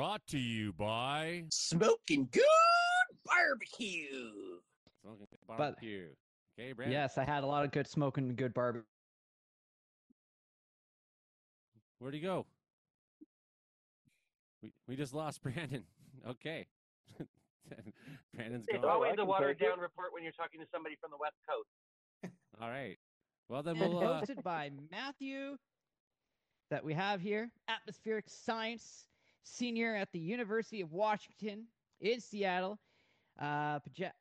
brought to you by Smoking Good Barbecue. Smoking Good Barbecue. Okay, Brandon. Yes, I had a lot of good smoking good barbecue. Where'd he go? We just lost Brandon. Okay. Brandon's gone. It's always a watered down report when you're talking to somebody from the West Coast. All right. Well, then And we'll hosted by Matthew, that we have here, atmospheric science senior at the University of Washington in Seattle. How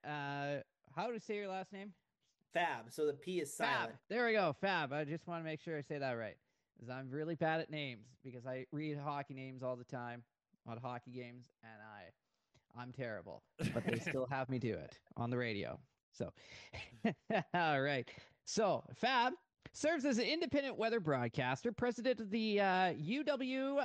to say your last name? Fab. So the P is silent. Fab. There we go. Fab. I just want to make sure I say that right, because I'm really bad at names, because I read hockey names all the time on hockey games, and I'm terrible, but they still have me do it on the radio. So, all right. So, Fab serves as an independent weather broadcaster, president of the UW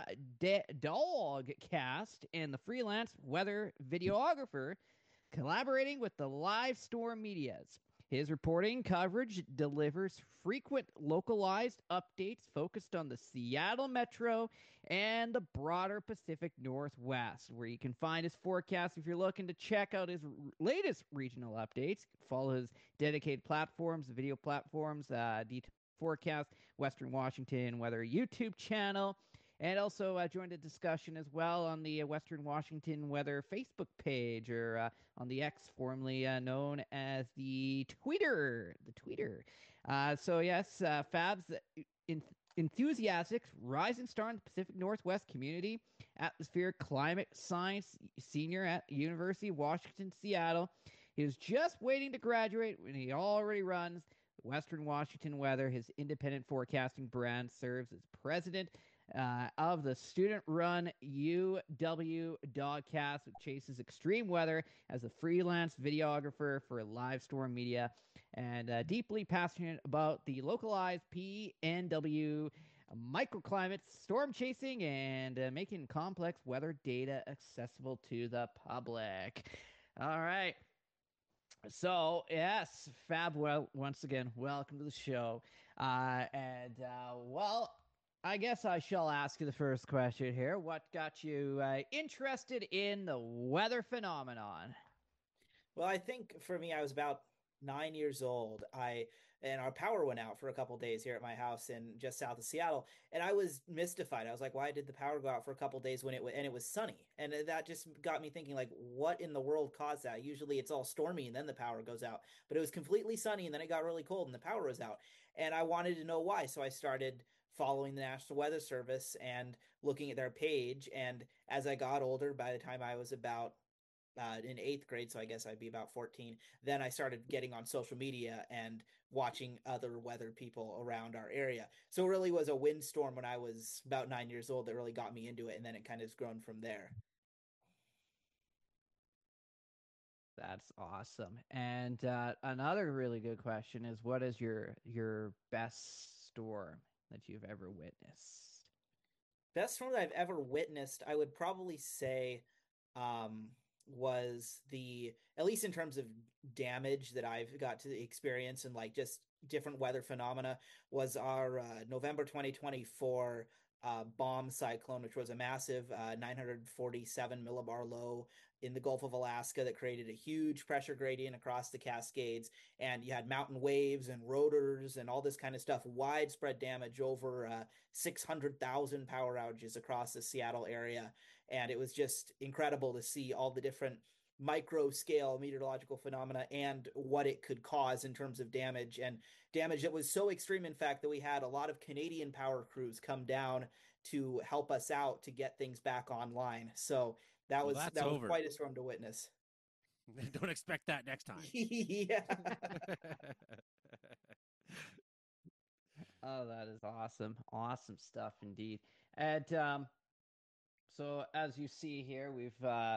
Dogcast, and the freelance weather videographer, collaborating with the Live Storm Medias. His reporting coverage delivers frequent localized updates focused on the Seattle Metro and the broader Pacific Northwest, where you can find his forecast if you're looking to check out his latest regional updates. Follow his dedicated platforms, video platforms, Forecast, Western Washington Weather YouTube channel, and also joined a discussion as well on the Western Washington Weather Facebook page, or on the X, formerly known as the Twitter. So yes, Fab's enthusiastic rising star in the Pacific Northwest community, atmospheric climate science senior at University of Washington, Seattle. He was just waiting to graduate when he already runs Western Washington Weather. His independent forecasting brand serves as president of the student-run UW Dogcast, which chases extreme weather as a freelance videographer for Live Storm Media, and deeply passionate about the localized PNW microclimates, storm chasing, and making complex weather data accessible to the public. All right. So, yes, Fab, well, once again, welcome to the show. Well, I guess I shall ask you the first question here. What got you interested in the weather phenomenon? Well, I think for me, I was about 9 years old. And our power went out for a couple days here at my house in just south of Seattle, and I was mystified. I was like, "Why did the power go out for a couple days when it was sunny?" And that just got me thinking, like, what in the world caused that? Usually, it's all stormy and then the power goes out, but it was completely sunny and then it got really cold and the power was out, and I wanted to know why. So I started following the National Weather Service and looking at their page. And as I got older, by the time I was about in eighth grade, so I guess I'd be about 14. Then I started getting on social media and watching other weather people around our area. So it really was a windstorm when I was about 9 years old that really got me into it, and then it kind of has grown from there. That's awesome. And another really good question is, what is your best storm that you've ever witnessed? Best storm that I've ever witnessed, I would probably say, was at least in terms of damage that I've got to experience and like just different weather phenomena, was our November 2024 bomb cyclone, which was a massive 947 millibar low in the Gulf of Alaska that created a huge pressure gradient across the Cascades. And you had mountain waves and rotors and all this kind of stuff, widespread damage, over 600,000 power outages across the Seattle area. And it was just incredible to see all the different micro scale meteorological phenomena and what it could cause in terms of damage, and damage that was so extreme, in fact, that we had a lot of Canadian power crews come down to help us out to get things back online. So that was quite a storm to witness. Don't expect that next time. Yeah. Oh, that is awesome. Awesome stuff indeed. And so as you see here, we've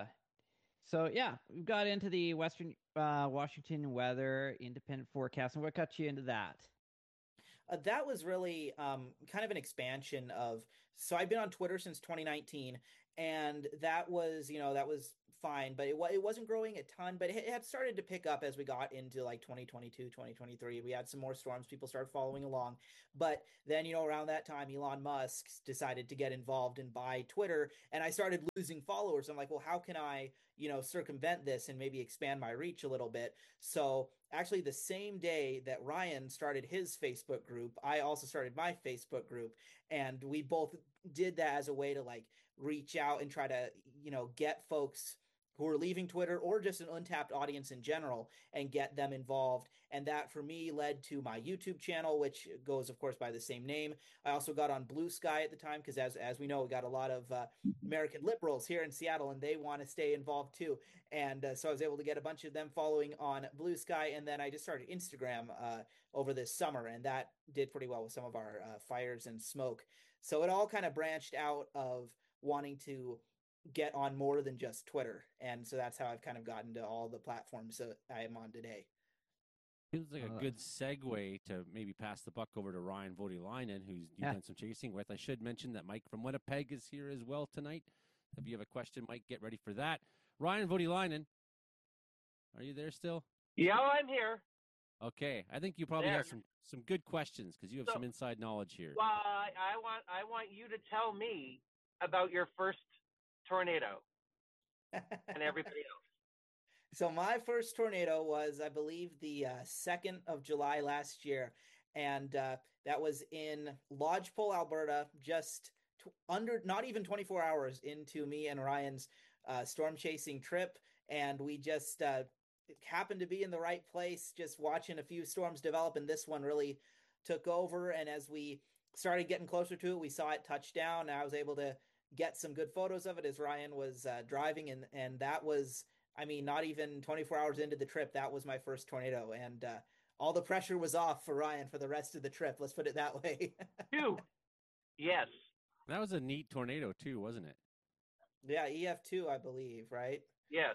got into the Western Washington Weather independent forecast. And what got you into that? That was really kind of an expansion of, so I've been on Twitter since 2019, and that was fine, but it wasn't growing a ton, but it had started to pick up as we got into like 2022, 2023. We had some more storms, people started following along. But then, around that time, Elon Musk decided to get involved and buy Twitter, and I started losing followers. I'm like, well, how can I, circumvent this and maybe expand my reach a little bit? So actually, the same day that Ryan started his Facebook group, I also started my Facebook group, and we both did that as a way to like reach out and try to, get folks who are leaving Twitter or just an untapped audience in general and get them involved. And that for me led to my YouTube channel, which goes, of course, by the same name. I also got on Blue Sky at the time because, as we know, we got a lot of American liberals here in Seattle, and they want to stay involved too. And so I was able to get a bunch of them following on Blue Sky, and then I just started Instagram over this summer, and that did pretty well with some of our fires and smoke. So it all kind of branched out of wanting to get on more than just Twitter. And so that's how I've kind of gotten to all the platforms that I am on today. Feels like a good segue to maybe pass the buck over to Ryan Voutilainen, who's you've done some chasing with. I should mention that Mike from Winnipeg is here as well tonight. If you have a question, Mike, get ready for that. Ryan Voutilainen, are you there still? Yeah, I'm here. Okay, I think you probably have some good questions because you have some inside knowledge here. Well, I want you to tell me about your first tornado and everybody else. So my first tornado was, I believe, the 2nd of July last year, and that was in Lodgepole, Alberta, just under, not even 24 hours into me and Ryan's storm chasing trip, and we just happened to be in the right place, just watching a few storms develop, and this one really took over. And as we started getting closer to it, we saw it touch down, and I was able to get some good photos of it as Ryan was driving, and that was, I mean, not even 24 hours into the trip, that was my first tornado, and all the pressure was off for Ryan for the rest of the trip. Let's put it that way. Phew. Yes. That was a neat tornado too, wasn't it? Yeah, EF2, I believe, right? Yes.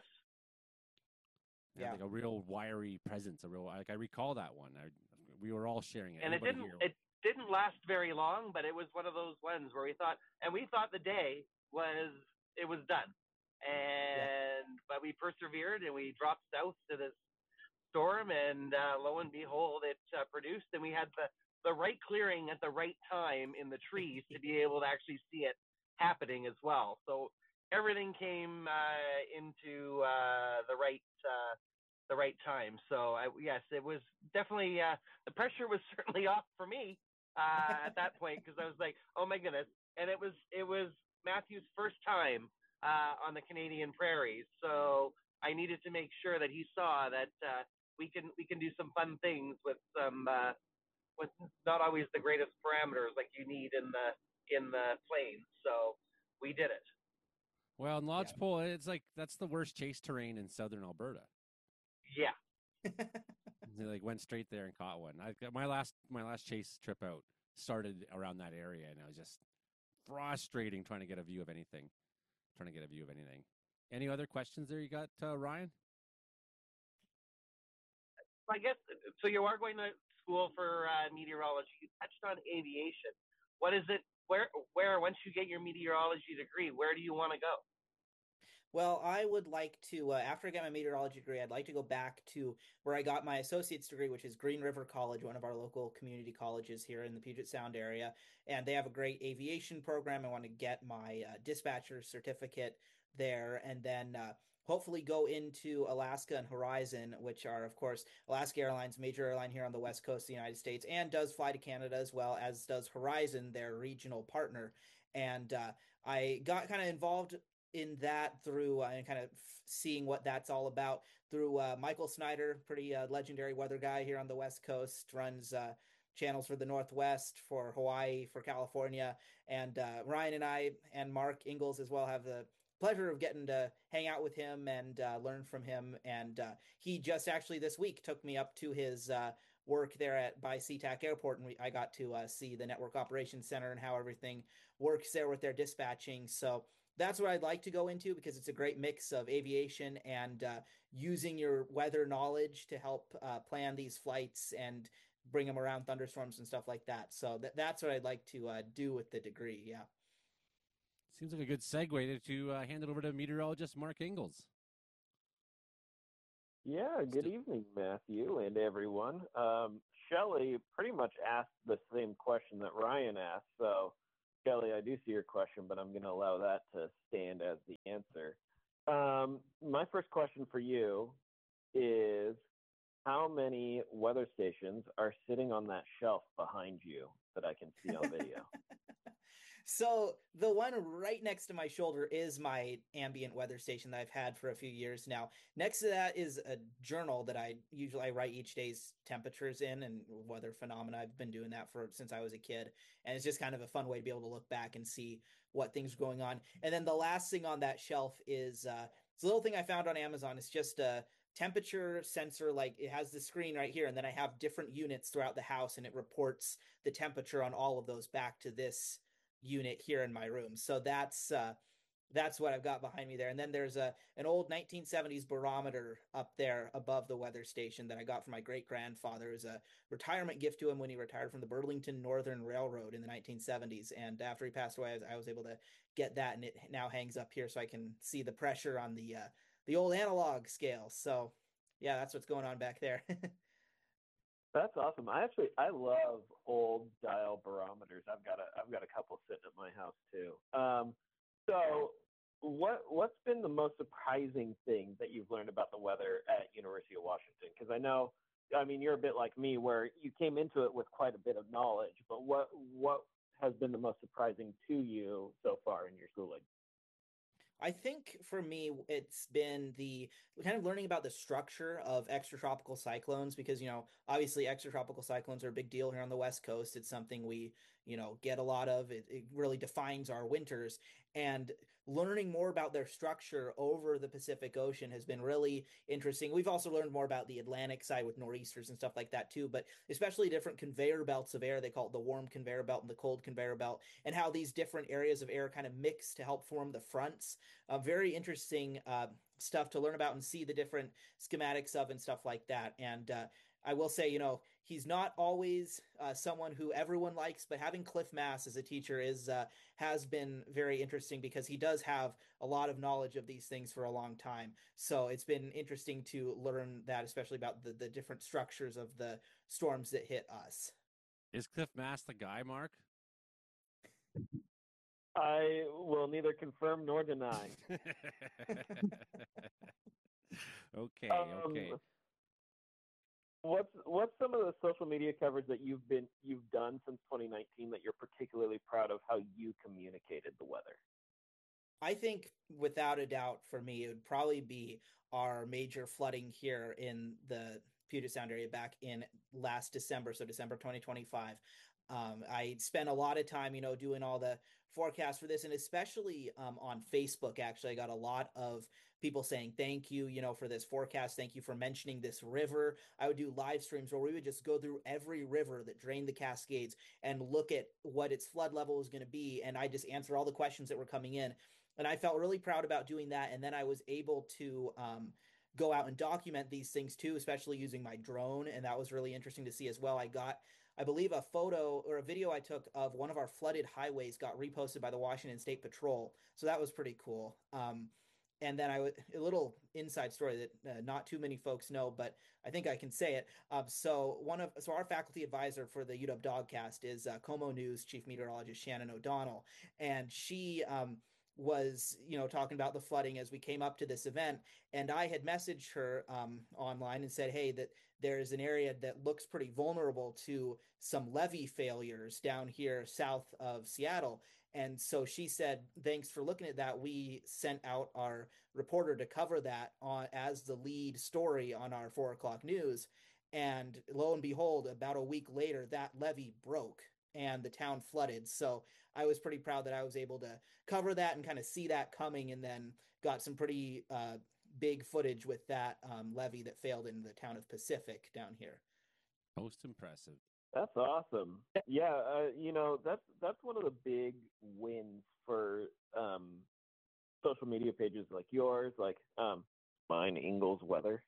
Yeah. Like a real wiry presence, I recall that one. We were all sharing it. And it didn't last very long, but it was one of those ones where we thought the day was done. But we persevered and we dropped south to this storm, and lo and behold, it produced, and we had the right clearing at the right time in the trees to be able to actually see it happening as well. So everything came into the right time. So yes, it was definitely the pressure was certainly off for me at that point, because I was like, oh my goodness, and it was Matthew's first time on the Canadian prairies, so I needed to make sure that he saw that we can do some fun things with some with not always the greatest parameters like you need in the plains. So we did it. Well, in Lodgepole, it's like that's the worst chase terrain in southern Alberta. Yeah. They like went straight there and caught one. My last chase trip out started around that area, and it was just frustrating trying to get a view of anything. Any other questions there you got, Ryan? I guess so. You are going to school for meteorology. You touched on aviation. What is it? Where once you get your meteorology degree, where do you want to go? Well, I would like to, after I get my meteorology degree, I'd like to go back to where I got my associate's degree, which is Green River College, one of our local community colleges here in the Puget Sound area. And they have a great aviation program. I want to get my dispatcher certificate there, and then hopefully go into Alaska and Horizon, which are, of course, Alaska Airlines, major airline here on the west coast of the United States, and does fly to Canada, as well as does Horizon, their regional partner. And I got kind of involved in that through and kind of seeing what that's all about through Michael Snyder, pretty legendary weather guy here on the West Coast, runs channels for the Northwest, for Hawaii, for California. And Ryan and I and Mark Ingalls as well have the pleasure of getting to hang out with him and learn from him. And he just actually this week took me up to his work there by SeaTac Airport, and I got to see the Network Operations Center and how everything works there with their dispatching. So that's what I'd like to go into, because it's a great mix of aviation and using your weather knowledge to help plan these flights and bring them around thunderstorms and stuff like that. So that's what I'd like to do with the degree. Yeah. Seems like a good segue to hand it over to meteorologist Mark Ingalls. Yeah, good evening, Matthew and everyone. Shelley pretty much asked the same question that Ryan asked. So, Shelley, I do see your question, but I'm going to allow that to stand as the answer. My first question for you is how many weather stations are sitting on that shelf behind you that I can see on video? So the one right next to my shoulder is my ambient weather station that I've had for a few years now. Next to that is a journal that I write each day's temperatures in and weather phenomena. I've been doing that for since I was a kid, and it's just kind of a fun way to be able to look back and see what things are going on. And then the last thing on that shelf is it's a little thing I found on Amazon. It's just a temperature sensor. Like, it has the screen right here, and then I have different units throughout the house, and it reports the temperature on all of those back to this unit here in my room. So that's what I've got behind me there. And then there's an old 1970s barometer up there above the weather station that I got from my great grandfather as a retirement gift to him when he retired from the Burlington Northern Railroad in the 1970s. And after he passed away, I was able to get that, and it now hangs up here so I can see the pressure on the old analog scale. So yeah, that's what's going on back there. That's awesome. I love old dial barometers. I've got a couple sitting at my house too. So what's been the most surprising thing that you've learned about the weather at University of Washington? Because I mean, you're a bit like me, where you came into it with quite a bit of knowledge. But what has been the most surprising to you so far in your schooling? I think for me, it's been the kind of learning about the structure of extratropical cyclones because, obviously extratropical cyclones are a big deal here on the West Coast. It's something we, get a lot of. It really defines our winters. And learning more about their structure over the Pacific Ocean has been really interesting. We've also learned more about the Atlantic side with nor'easters and stuff like that too, but especially different conveyor belts of air. They call it the warm conveyor belt and the cold conveyor belt, and how these different areas of air kind of mix to help form the fronts. Very interesting stuff to learn about and see the different schematics of and stuff like that. And I will say, he's not always someone who everyone likes, but having Cliff Mass as a teacher has been very interesting because he does have a lot of knowledge of these things for a long time. So it's been interesting to learn that, especially about the different structures of the storms that hit us. Is Cliff Mass the guy, Mark? I will neither confirm nor deny. Okay. What's some of the social media coverage that you've done since 2019 that you're particularly proud of how you communicated the weather? I think without a doubt for me, it would probably be our major flooding here in the Puget Sound area back in last December, so December 2025. I spent a lot of time, doing all the forecasts for this, and especially on Facebook. Actually, I got a lot of people saying thank you, for this forecast. Thank you for mentioning this river. I would do live streams where we would just go through every river that drained the Cascades and look at what its flood level was going to be, and I just answer all the questions that were coming in. And I felt really proud about doing that. And then I was able to go out and document these things too, especially using my drone. And that was really interesting to see as well. I got, I believe, a photo or a video I took of one of our flooded highways got reposted by the Washington State Patrol. So that was pretty cool. And then a little inside story that not too many folks know, but I think I can say it. So our faculty advisor for the UW Dogcast is Como News chief meteorologist Shannon O'Donnell, and she was talking about the flooding as we came up to this event, and I had messaged her online and said, hey, that there's an area that looks pretty vulnerable to some levee failures down here south of Seattle. And so she said, thanks for looking at that. We sent out our reporter to cover that as the lead story on our 4 o'clock news. And lo and behold, about a week later, that levee broke and the town flooded. So I was pretty proud that I was able to cover that and kind of see that coming, and then got some pretty big footage with that levee that failed in the town of Pacific down here. Most impressive. That's awesome. Yeah, that's one of the big wins for social media pages like yours, like mine, Ingalls Weather,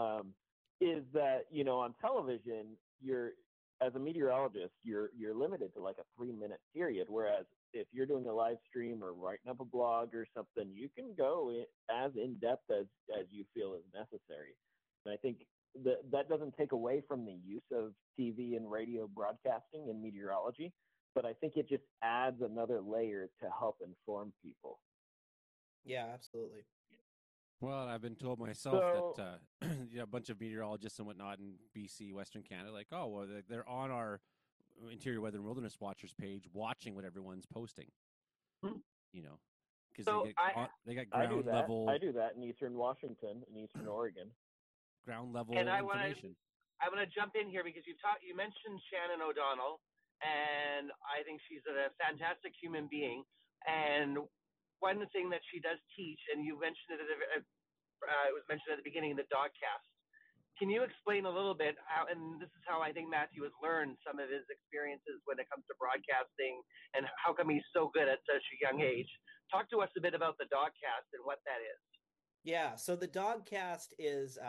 is that on television you're, as a meteorologist, you're limited to like a 3-minute period, whereas if you're doing a live stream or writing up a blog or something, you can go as in depth as you feel is necessary. And I think that doesn't take away from the use of TV and radio broadcasting and meteorology, but I think it just adds another layer to help inform people. Yeah, absolutely. Well, I've been told myself that a bunch of meteorologists and whatnot in BC, Western Canada, like, oh, well, they're on our Interior Weather and Wilderness Watchers page watching what everyone's posting. You know, because they got ground level. I do that in Eastern Washington and Eastern Oregon. Ground level and information. I want to jump in here because you mentioned Shannon O'Donnell, and I think she's a fantastic human being. And one thing that she does teach, and you mentioned it, it was mentioned at the beginning of the Dogcast. Can you explain a little bit how, and this is how I think Matthew has learned some of his experiences when it comes to broadcasting, and how come he's so good at such a young age? Talk to us a bit about the Dogcast and what that is. Yeah, so the Dogcast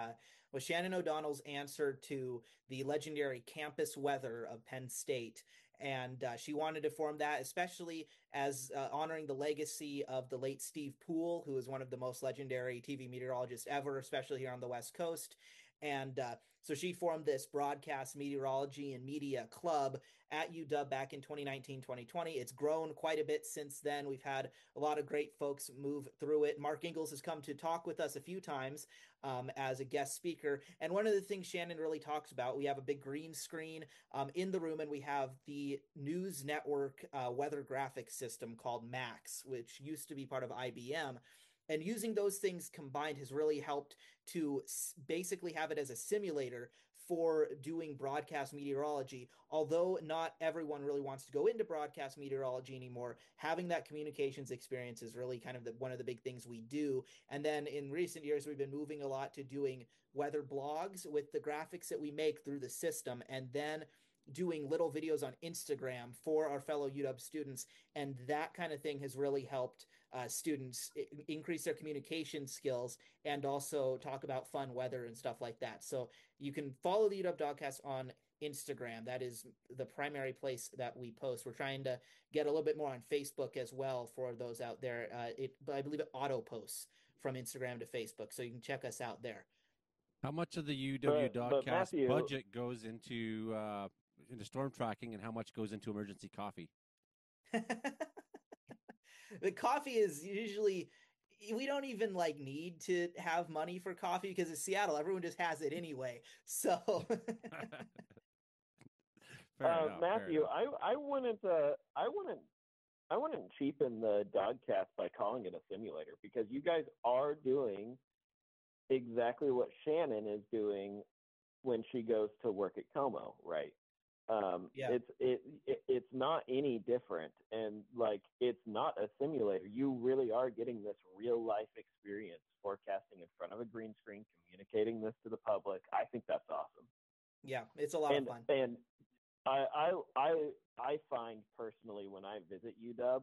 was Shannon O'Donnell's answer to the legendary campus weather of Penn State. And she wanted to form that, especially as honoring the legacy of the late Steve Poole, who was one of the most legendary TV meteorologists ever, especially here on the West Coast. And so she formed this broadcast meteorology and media club at UW back in 2019, 2020. It's grown quite a bit since then. We've had a lot of great folks move through it. Mark Ingalls has come to talk with us a few times as a guest speaker. And one of the things Shannon really talks about, we have a big green screen in the room, and we have the News Network weather graphics system called MAX, which used to be part of IBM. And using those things combined has really helped to basically have it as a simulator for doing broadcast meteorology. Although not everyone really wants to go into broadcast meteorology anymore, having that communications experience is really kind of one of the big things we do. And then in recent years, we've been moving a lot to doing weather blogs with the graphics that we make through the system, and then doing little videos on Instagram for our fellow UW students. And that kind of thing has really helped students increase their communication skills and also talk about fun weather and stuff like that. So you can follow the UW Dogcast on Instagram. That is the primary place that we post. We're trying to get a little bit more on Facebook as well for those out there. I believe it auto posts from Instagram to Facebook, so you can check us out there. How much of the UW Dogcast budget goes into storm tracking, and how much goes into emergency coffee? The coffee is usually, we don't even need to have money for coffee because in Seattle everyone just has it anyway. So Matthew, I wouldn't cheapen the Dogcast by calling it a simulator, because you guys are doing exactly what Shannon is doing when she goes to work at Como, right? Yeah. It's not any different, and it's not a simulator. You really are getting this real life experience forecasting in front of a green screen, communicating this to the public. I think that's awesome. Yeah, it's a lot of fun. And I find personally, when I visit UW,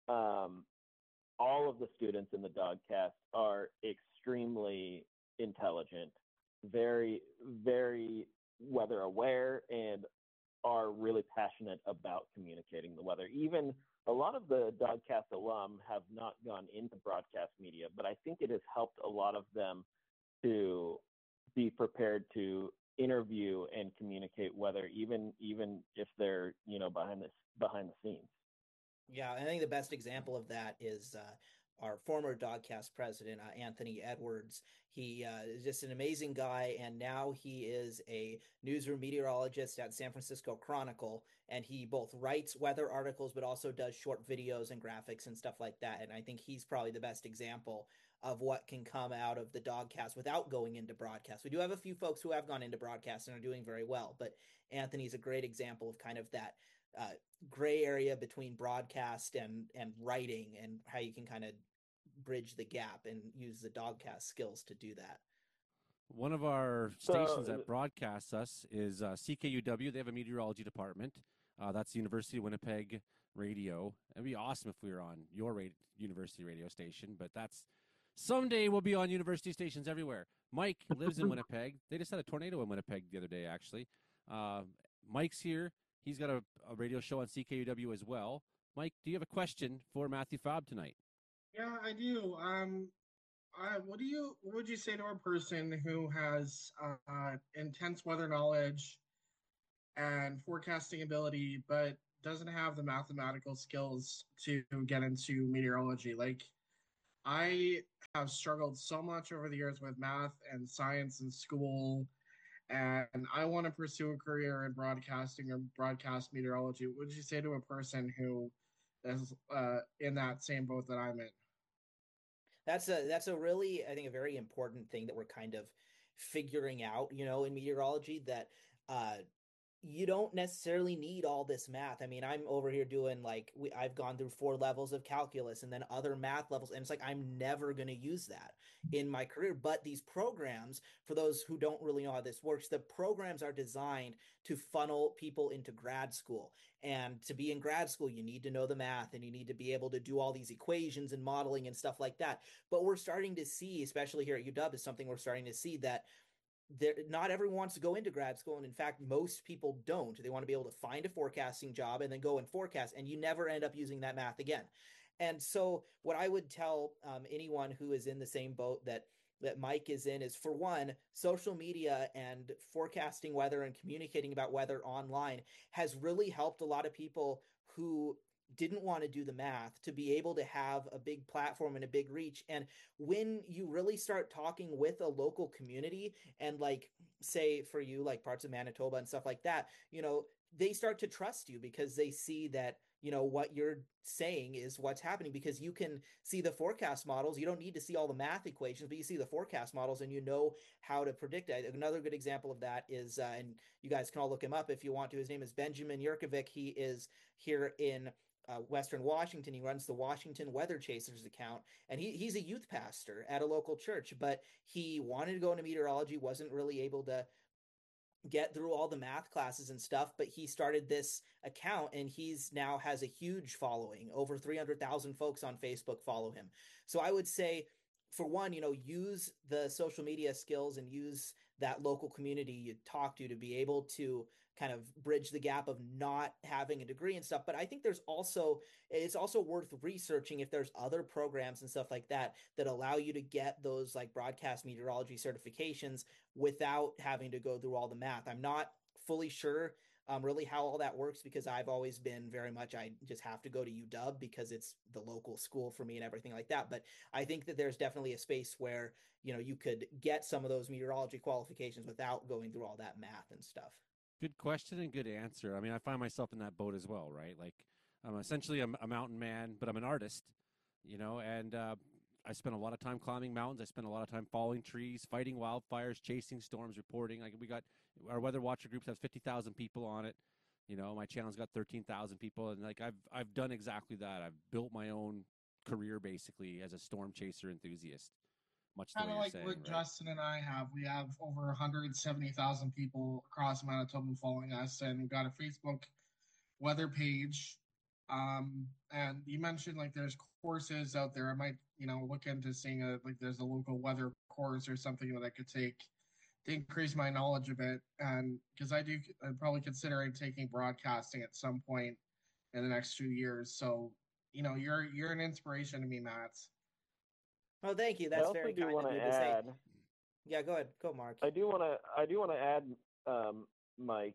all of the students in the Dogcast are extremely intelligent, very, very weather aware, and are really passionate about communicating the weather. Even a lot of the Dogcast alum have not gone into broadcast media, but I think it has helped a lot of them to be prepared to interview and communicate weather, even if they're behind the scenes. Yeah, I think the best example of that is our former Dogcast president, Anthony Edwards. He is just an amazing guy, and now he is a newsroom meteorologist at San Francisco Chronicle, and he both writes weather articles but also does short videos and graphics and stuff like that. And I think he's probably the best example of what can come out of the Dogcast without going into broadcast. We do have a few folks who have gone into broadcast and are doing very well, but Anthony's a great example of kind of that gray area between broadcast and writing, and how you can kind of bridge the gap and use the Dogcast skills to do that. One of our stations that broadcasts us is CKUW. They have a meteorology department. That's the University of Winnipeg radio. It'd be awesome if we were on your university radio station, but that's someday we'll be on university stations everywhere. Mike lives in Winnipeg. They just had a tornado in Winnipeg the other day, actually. Mike's here. He's got a radio show on CKUW as well. Mike, do you have a question for Matthew Faub tonight? Yeah, I do. what would you say to a person who has intense weather knowledge and forecasting ability, but doesn't have the mathematical skills to get into meteorology? Like, I have struggled so much over the years with math and science in school, and I want to pursue a career in broadcasting or broadcast meteorology. What would you say to a person who is in that same boat that I'm in? That's a really, I think, a very important thing that we're kind of figuring out, in meteorology, that uh you don't necessarily need all this math. I mean, I'm over here doing like I've gone through 4 levels of calculus and then other math levels, and it's like I'm never going to use that in my career. But these programs, for those who don't really know how this works, the programs are designed to funnel people into grad school. And to be in grad school, you need to know the math and you need to be able to do all these equations and modeling and stuff like that. But we're starting to see, especially here at UW, is something we're starting to see, that not everyone wants to go into grad school, and in fact most people don't. They want to be able to find a forecasting job and then go and forecast, and you never end up using that math again. And so what I would tell anyone who is in the same boat that Mike is in is, for one, social media and forecasting weather and communicating about weather online has really helped a lot of people who didn't want to do the math to be able to have a big platform and a big reach. And when you really start talking with a local community, and like, say for you, like parts of Manitoba and stuff like that, they start to trust you because they see that what you're saying is what's happening, because you can see the forecast models. You don't need to see all the math equations, but you see the forecast models and you know how to predict it. Another good example of that is, and you guys can all look him up if you want to, his name is Benjamin Yurkovic. He is here in Western Washington. He runs the Washington Weather Chasers account, and he's a youth pastor at a local church, but he wanted to go into meteorology, wasn't really able to get through all the math classes and stuff, but he started this account and he's now has a huge following. Over 300,000 folks on Facebook follow him. So I would say, for one, use the social media skills and use that local community you talk to be able to kind of bridge the gap of not having a degree and stuff. But I think it's also worth researching if there's other programs and stuff like that that allow you to get those like broadcast meteorology certifications without having to go through all the math. I'm not fully sure really how all that works, because I've always been very much, I just have to go to UW because it's the local school for me and everything like that. But I think that there's definitely a space where, you could get some of those meteorology qualifications without going through all that math and stuff. Good question and good answer. I mean, I find myself in that boat as well, right? Like, I'm essentially a mountain man, but I'm an artist, and I spend a lot of time climbing mountains. I spend a lot of time following trees, fighting wildfires, chasing storms, reporting. Like, we got our Weather Watcher groups has 50,000 people on it. My channel's got 13,000 people, and like I've done exactly that. I've built my own career basically as a storm chaser enthusiast. Much the Kind way of you're like saying, what right? Justin and I have. We have over 170,000 people across Manitoba following us, and we've got a Facebook weather page. And you mentioned like there's courses out there. I might, look into seeing like there's a local weather course or something that I could take to increase my knowledge a bit. And because I'm probably considering taking broadcasting at some point in the next few years. So, you're an inspiration to me, Matt. Oh, thank you. I That's also very do kind want of to you to say. add. Yeah, go ahead. Go, Mark. I do want to add, Mike.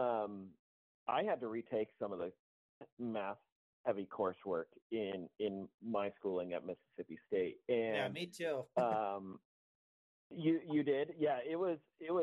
I had to retake some of the math heavy coursework in my schooling at Mississippi State, and Yeah, me too. you did, yeah. It was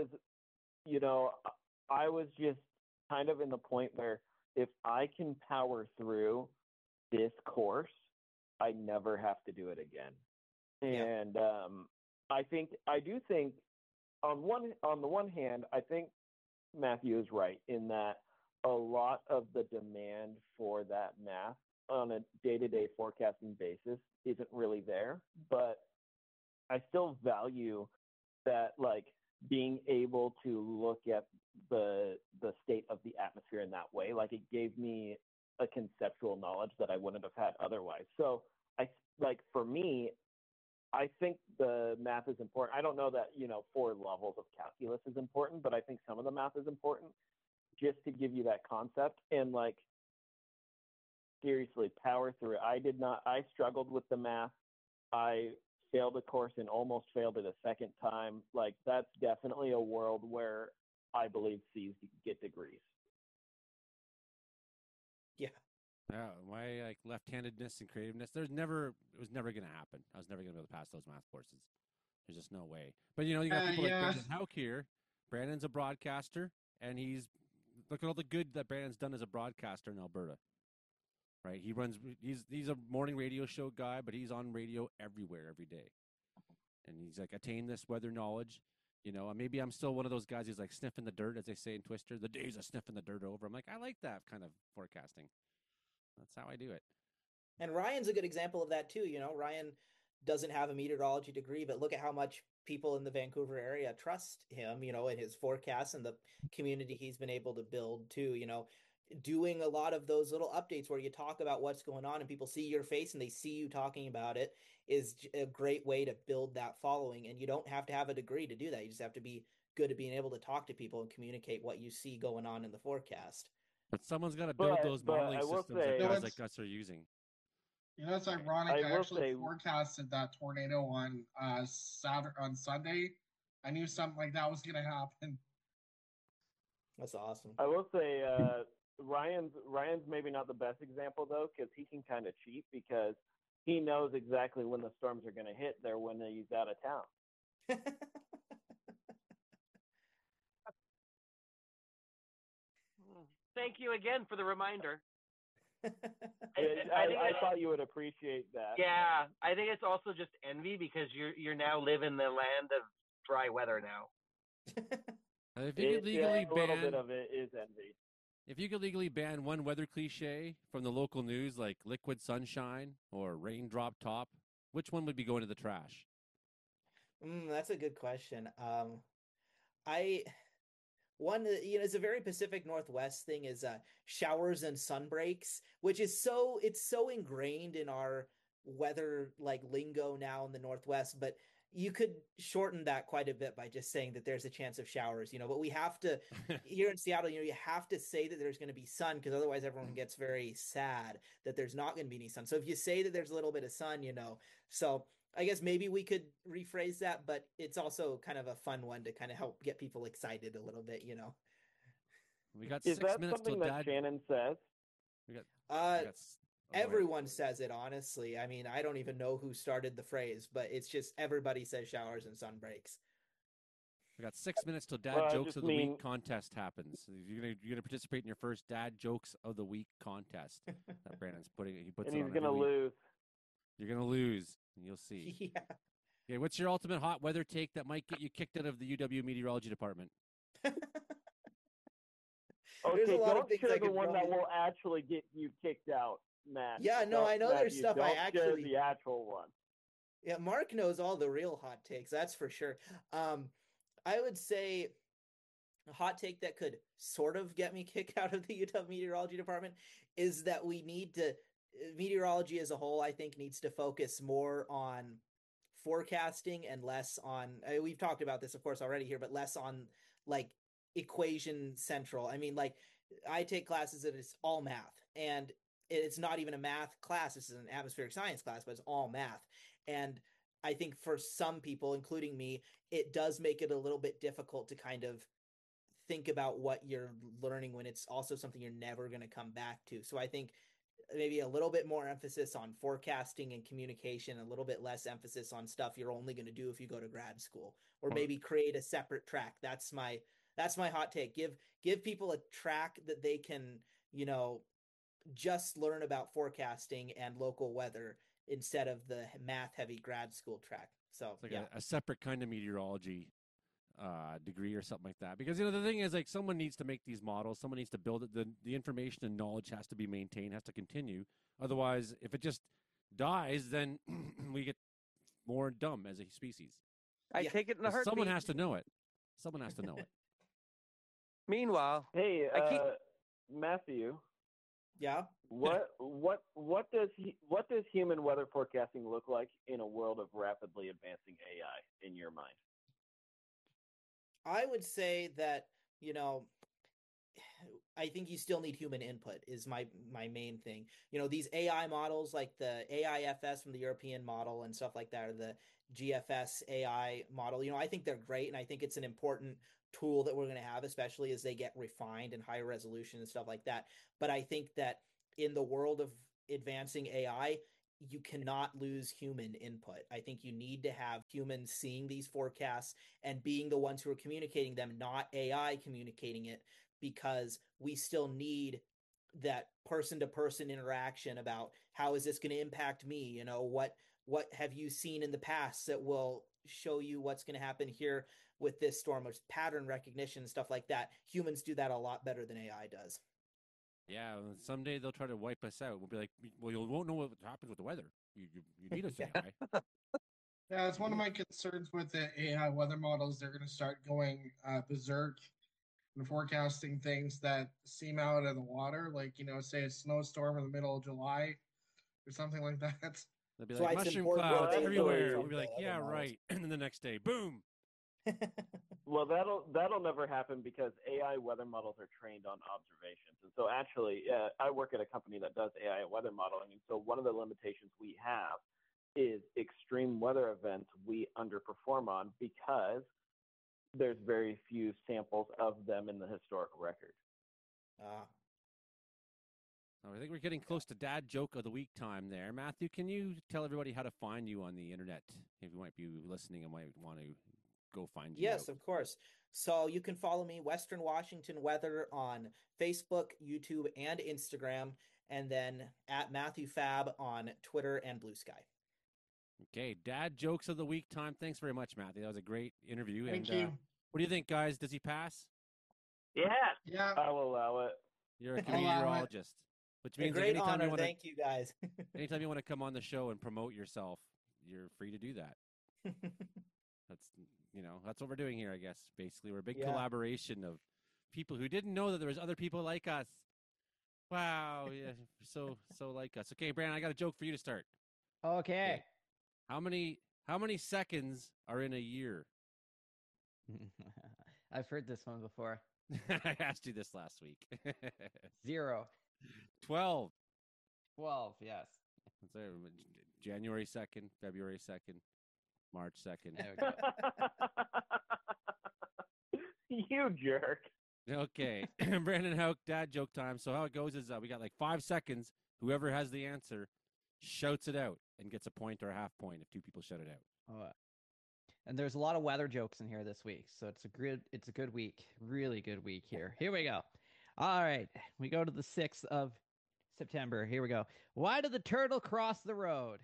I was just kind of in the point where if I can power through this course, I never have to do it again. Yeah. And I do think on the one hand, I think Matthew is right in that a lot of the demand for that math on a day-to-day forecasting basis isn't really there, but I still value that, like, being able to look at the state of the atmosphere in that way. Like, it gave me a conceptual knowledge that I wouldn't have had otherwise. So for me, I think the math is important. I don't know that, 4 levels of calculus is important, but I think some of the math is important just to give you that concept and, like, seriously power through it. I struggled with the math. I failed a course and almost failed it a second time. Like, that's definitely a world where I believe Cs get degrees. Yeah. My like left-handedness and creativeness, it was never going to happen. I was never going to be able to pass those math courses. There's just no way. But you got people like Brandon Hauk here. Brandon's a broadcaster, and look at all the good that Brandon's done as a broadcaster in Alberta. Right? He's a morning radio show guy, but he's on radio everywhere every day. And he's like attained this weather knowledge. And maybe I'm still one of those guys who's like sniffing the dirt, as they say in Twister. The days of sniffing the dirt over. I'm like, I like that kind of forecasting. That's how I do it. And Ryan's a good example of that too. Ryan doesn't have a meteorology degree, but look at how much people in the Vancouver area trust him, in his forecasts and the community he's been able to build too, doing a lot of those little updates where you talk about what's going on and people see your face and they see you talking about it is a great way to build that following. And you don't have to have a degree to do that. You just have to be good at being able to talk to people and communicate what you see going on in the forecast. But someone's got to build those modeling systems that guys like us are using. It's ironic. I actually forecasted that tornado on Sunday. I knew something like that was going to happen. That's awesome. I will say Ryan's maybe not the best example though, because he can kind of cheat because he knows exactly when the storms are going to hit there when he's out of town. Thank you again for the reminder. I thought you would appreciate that. Yeah, I think it's also just envy because you're now living the land of dry weather now. If you could legally ban, a little bit of it is envy. If you could legally ban one weather cliche from the local news, like liquid sunshine or raindrop top, which one would be going to the trash? That's a good question. It's a very Pacific Northwest thing is showers and sun breaks, which is it's so ingrained in our weather like lingo now in the Northwest, but you could shorten that quite a bit by just saying that there's a chance of showers, but we have to here in Seattle, you have to say that there's going to be sun because otherwise everyone gets very sad that there's not going to be any sun. So if you say that there's a little bit of sun, so I guess maybe we could rephrase that, but it's also kind of a fun one to kind of help get people excited a little bit, We got Is 6 that minutes till something that Dad. Shannon says? Everyone says it, honestly. I mean, I don't even know who started the phrase, but it's just everybody says showers and sun breaks. We got 6 minutes till Dad Jokes of the Week contest happens. You're gonna participate in your first Dad Jokes of the Week contest that Brandon's putting. He puts and it he's on gonna lose. You're gonna lose, and you'll see. Yeah. Okay, what's your ultimate hot weather take that might get you kicked out of the UW meteorology department? Okay, don't share the one that will actually get you kicked out, Matt. Yeah, no, I know there's stuff I actually share the actual one. Yeah, Mark knows all the real hot takes, that's for sure. I would say a hot take that could sort of get me kicked out of the UW meteorology department is that meteorology as a whole, I think, needs to focus more on forecasting and less on, we've talked about this, of course, already here, but less on like equation central. I mean, like I take classes that it's all math and it's not even a math class. This is an atmospheric science class, but it's all math. And I think for some people, including me, it does make it a little bit difficult to kind of think about what you're learning when it's also something you're never going to come back to. So I think maybe a little bit more emphasis on forecasting and communication, a little bit less emphasis on stuff you're only going to do if you go to grad school, or maybe create a separate track. That's my hot take. Give people a track that they can, just learn about forecasting and local weather instead of the math heavy grad school track. So it's like a separate kind of meteorology degree or something like that. Because, the thing is, like, someone needs to make these models. Someone needs to build it. The information and knowledge has to be maintained, has to continue. Otherwise, if it just dies, then we get more dumb as a species. I take it in a heartbeat. Someone has to know it. Someone has to know it. Meanwhile, hey, Matthew. Yeah. What does human weather forecasting look like in a world of rapidly advancing AI in your mind? I would say that, I think you still need human input is my main thing. These AI models like the AIFS from the European model and stuff like that, or the GFS AI model. I think they're great, and I think it's an important tool that we're going to have, especially as they get refined and higher resolution and stuff like that. But I think that in the world of advancing AI, you cannot lose human input. I think you need to have humans seeing these forecasts and being the ones who are communicating them, not AI communicating it, because we still need that person to person interaction about how is this going to impact me? What have you seen in the past that will show you what's going to happen here with this storm, or pattern recognition and stuff like that. Humans do that a lot better than AI does. Yeah, someday they'll try to wipe us out. We'll be like, well, you won't know what happens with the weather. You need us AI. Yeah, it's one of my concerns with the AI weather models. They're going to start going berserk and forecasting things that seem out of the water, like, say a snowstorm in the middle of July or something like that. They'll be So like it's mushroom important clouds that they everywhere. learn We'll be like, from the yeah, other right. And then the next day, boom. Well, that'll never happen because AI weather models are trained on observations. And so actually, I work at a company that does AI weather modeling. And so one of the limitations we have is extreme weather events we underperform on because there's very few samples of them in the historical record. I think we're getting close to dad joke of the week time there. Matthew, can you tell everybody how to find you on the internet? If you might be listening and might want to go find you. Yes, of course. So you can follow me, Western Washington Weather, on Facebook, YouTube, and Instagram, and then at Matthew Fab on Twitter and Blue Sky. Okay, dad jokes of the week time. Thanks very much, Matthew. That was a great interview. Thank and you. What do you think, guys? Does he pass? Yeah. Yeah. I'll allow it. You're a I'll allow it. meteorologist, which A means great anytime honor. you want to, Thank you, guys. anytime you want to come on the show and promote yourself, you're free to do that. That's what we're doing here, I guess. Basically, we're a big collaboration of people who didn't know that there was other people like us. Wow, yeah, so like us. Okay, Brandon, I got a joke for you to start. Okay. How many seconds are in a year? I've heard this one before. I asked you this last week. 0. 12. 12, yes. January 2nd, February 2nd, March 2nd. There we go. You jerk. Okay. Brandon Houck, dad joke time. So how it goes is we got like 5 seconds. Whoever has the answer shouts it out and gets a point or a half point if 2 people shout it out. Oh, and there's a lot of weather jokes in here this week, so it's a good week, really good week here. Here we go. All right, we go to the 6th of September. Here we go. Why did the turtle cross the road?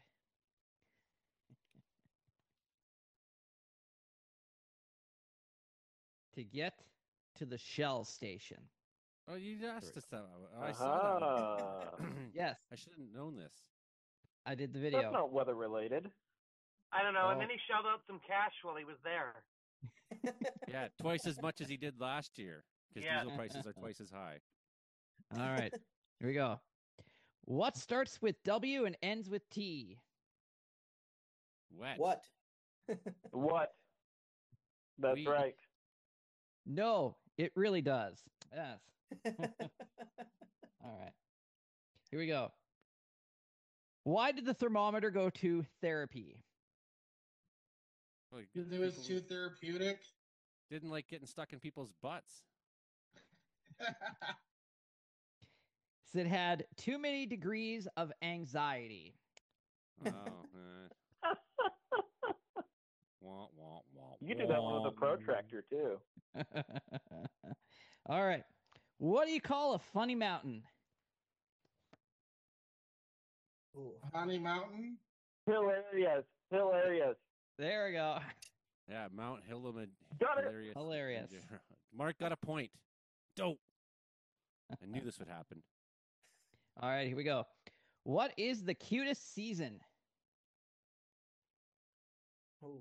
To get to the Shell station. Oh, you asked us that. Oh, I saw that. Yes. I should have known this. I did the video. That's not weather related. I don't know. Oh. And then he shelled out some cash while he was there. Yeah, twice as much as he did last year because diesel prices are twice as high. All right, here we go. What starts with W and ends with T? Wet. What? What? That's We- right. No, it really does. Yes. All right. Here we go. Why did the thermometer go to therapy? Like, Because it was people too therapeutic. didn't like getting stuck in people's butts. So it had too many degrees of anxiety. Oh. Wah, wah, wah, You do that one with a wah. protractor too. All right. What do you call a funny mountain? Ooh. Honey Mountain. Hilarious. There we go. Yeah, Mount Hillamid. Got it. Hilarious. Mark got a point. Dope. I knew this would happen. All right, here we go. What is the cutest season? Ooh.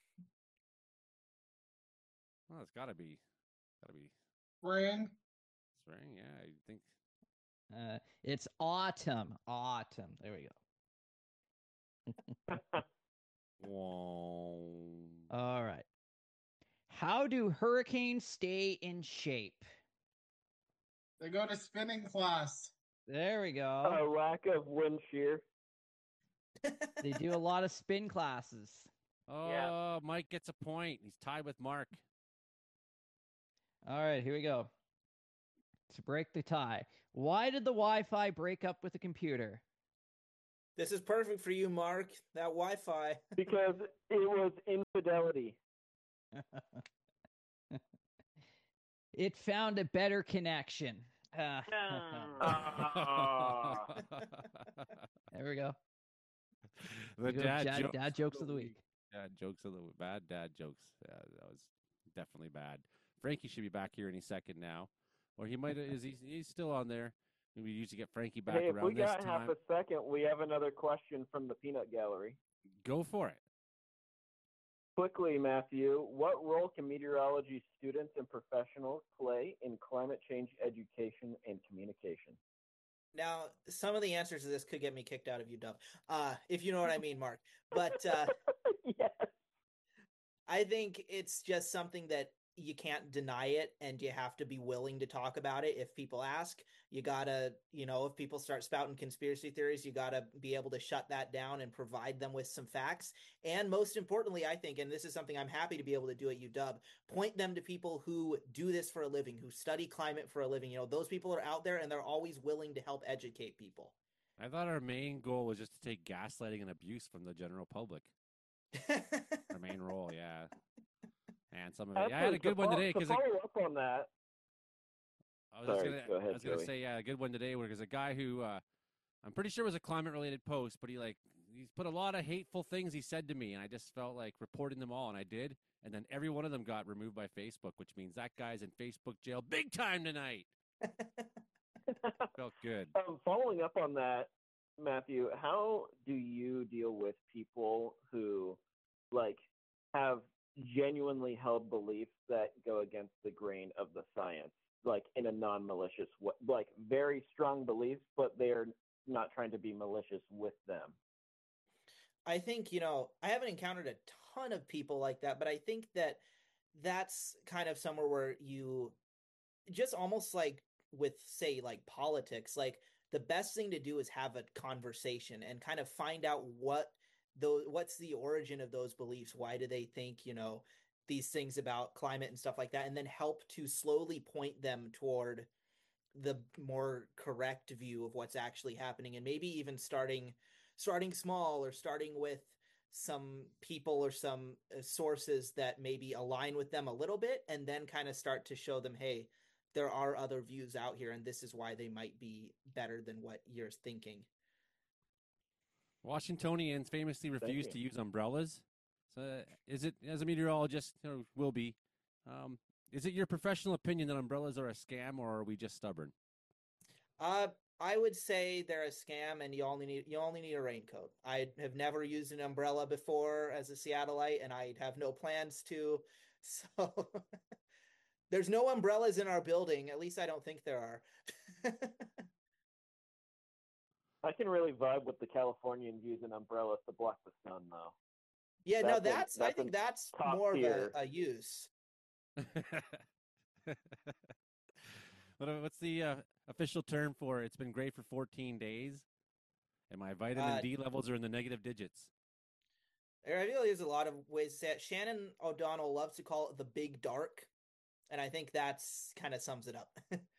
Well, it's gotta be Spring. spring. Yeah, I think. It's autumn. Autumn. There we go. Whoa. All right. How do hurricanes stay in shape? They go to spinning class. There we A go. lack of wind shear. They do a lot of spin classes. Oh, Yeah. Mike gets a point. He's tied with Mark. All right, here we go. To break the tie, why did the Wi-Fi break up with the computer? This is perfect for you, Mark. That Wi-Fi. Because it was infidelity. It found a better connection. Ah. There we go. The Here we go, dad jokes. dad jokes of the week. Bad jokes of the bad dad jokes. Yeah, that was definitely bad. Frankie should be back here any second now, or he might. He's still on there? We usually get Frankie back Hey, if around we this got time. half a second, we have another question from the Peanut Gallery. Go for it. Quickly, Matthew, what role can meteorology students and professionals play in climate change education and communication? Now, some of the answers to this could get me kicked out of UW, if you know what I mean, Mark. But Yes. I think it's just something that you can't deny it, and you have to be willing to talk about it. If people ask, you gotta, if people start spouting conspiracy theories, you gotta be able to shut that down and provide them with some facts. And most importantly, I think, and this is something I'm happy to be able to do at UW, point them to people who do this for a living, who study climate for a living. Those people are out there and they're always willing to help educate people. I thought our main goal was just to take gaslighting and abuse from the general public. Our main role, yeah. And some of it. Yeah, I had a good one today To because follow up on that. I was Sorry, go ahead, going to Joey. say, yeah, a good one today because a guy who I'm pretty sure was a climate related post, but he's put a lot of hateful things he said to me, and I just felt like reporting them all, and I did. And then every one of them got removed by Facebook, which means that guy's in Facebook jail big time tonight. Felt good. Following up on that, Matthew, how do you deal with people who have genuinely held beliefs that go against the grain of the science, in a non-malicious way, very strong beliefs, but they're not trying to be malicious with them? I think, I haven't encountered a ton of people like that, but I think that that's kind of somewhere where you just almost with, say, politics, the best thing to do is have a conversation and kind of find out what's the origin of those beliefs. Why do they think, these things about climate and stuff like that, and then help to slowly point them toward the more correct view of what's actually happening, and maybe even starting small, or starting with some people or some sources that maybe align with them a little bit, and then kind of start to show them, hey, there are other views out here, and this is why they might be better than what you're thinking. Washingtonians famously refuse to use umbrellas. So, is it, as a meteorologist, will be, is it your professional opinion that umbrellas are a scam, or are we just stubborn? I would say they're a scam, and you only need a raincoat. I have never used an umbrella before as a Seattleite, and I have no plans to. So there's no umbrellas in our building. At least I don't think there are. I can really vibe with the Californians using umbrellas to block the sun, though. Yeah, I think that's more of a use. What's the official term for it? It's been great for 14 days, and my vitamin D levels are in the negative digits. There really is a lot of ways to say it. Shannon O'Donnell loves to call it the big dark, and I think that's kind of sums it up.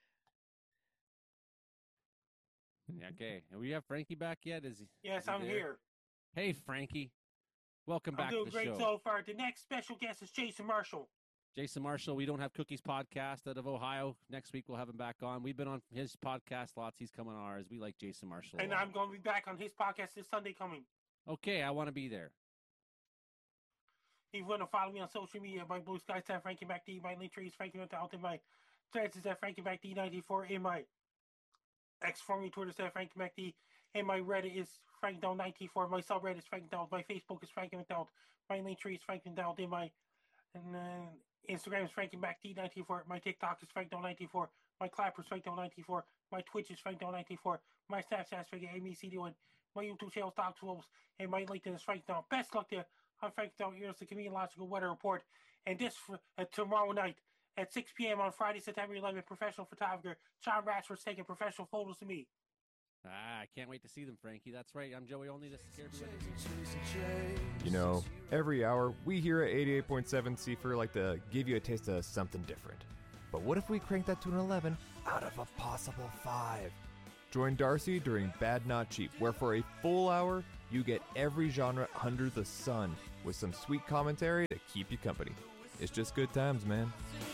Okay, and we have Frankie back yet? Yes, I'm here. Hey, Frankie. Welcome back to the show. I'm doing great so far. The next special guest is Jason Marshall. Jason Marshall, we don't have Cookies podcast out of Ohio. Next week we'll have him back on. We've been on his podcast lots. He's coming on ours. We like Jason Marshall. And I'm going to be back on his podcast this Sunday coming. Okay, I want to be there. If you want to follow me on social media, my Blue Sky is at Frankie MacD. My link tree is Frankie MacD. In my threads is at Frankie MacD 94. In my X formerly Twitter is at Frankie MacD. And my Reddit is Frank Down 94. My subreddit is Frank Down. My Facebook is Frankie MacD. My link tree is Frankie Down. In my Instagram is Frankie MacD 94. My TikTok is Frank Down 94. My Clapper is Frank Down 94. My Twitch is Frank Down 94. My Snapchat is Frank AMECD1. My YouTube channel is Doc Wolves. And my LinkedIn is Frank Down. Best luck there. I'm Frank Down. Here's the Meteorological Weather Report. And this tomorrow night at 6 p.m. on Friday, September 11th, professional photographer John Rashford's taking professional photos of me. I can't wait to see them, Frankie. That's right. I'm Joey Only. This is Caribbean. You know, every hour, we here at 88.7 Seafer like to give you a taste of something different. But what if we crank that to an 11 out of a possible 5? Join Darcy during Bad Not Cheap, where for a full hour, you get every genre under the sun with some sweet commentary to keep you company. It's just good times, man.